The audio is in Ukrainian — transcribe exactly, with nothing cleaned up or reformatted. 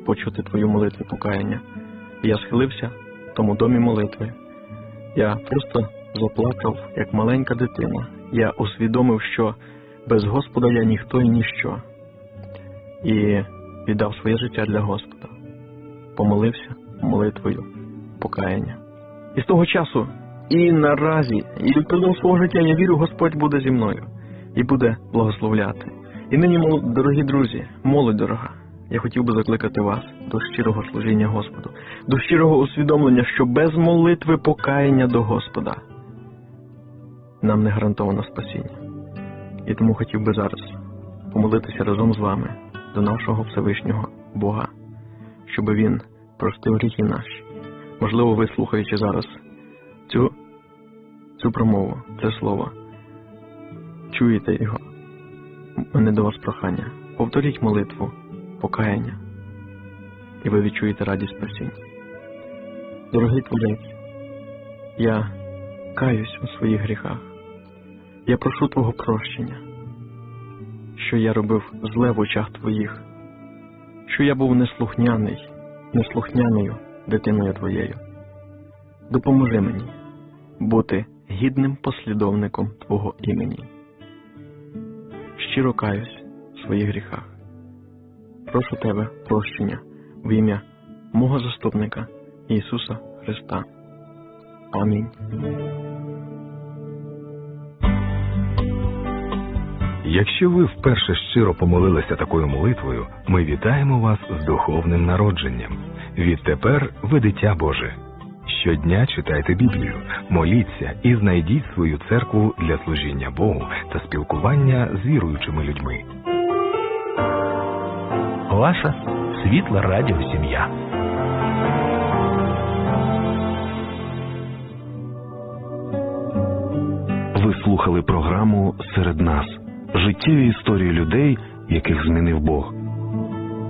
почути твою молитву покаяння. І я схилився в тому домі молитви. Я просто заплакав, як маленька дитина. Я усвідомив, що без Господа я ніхто і ніщо. І віддав своє життя для Господа. Помолився молитвою покаяння. І з того часу, і наразі, і впродовж свого життя, я вірю, Господь буде зі мною. І буде благословляти. І нині, дорогі друзі, молодь дорога, я хотів би закликати вас до щирого служіння Господу, до щирого усвідомлення, що без молитви покаяння до Господа нам не гарантовано спасіння. І тому хотів би зараз помолитися разом з вами до нашого Всевишнього Бога, щоб Він простив гріхи наші. Можливо, ви, слухаючи зараз цю, цю промову, це слово, чуєте його. У мене до вас прохання. Повторіть молитву покаяння, і ви відчуєте радість спасіння. Дорогий Творець, я каюсь у своїх гріхах. Я прошу Твого прощення, що я робив зле в очах Твоїх, що я був неслухняний, неслухняною дитиною Твоєю. Допоможи мені бути гідним послідовником Твого імені. Щиро каюсь в своїх гріхах. Прошу Тебе прощення в ім'я мого заступника Ісуса Христа. Амінь. Якщо ви вперше щиро помолилися такою молитвою, ми вітаємо вас з духовним народженням. Відтепер ви дитя Боже. Щодня читайте Біблію, моліться і знайдіть свою церкву для служіння Богу та спілкування з віруючими людьми. Ваша світла радіосім'я. Ви слухали програму «Серед нас» – життєві історії людей, яких змінив Бог.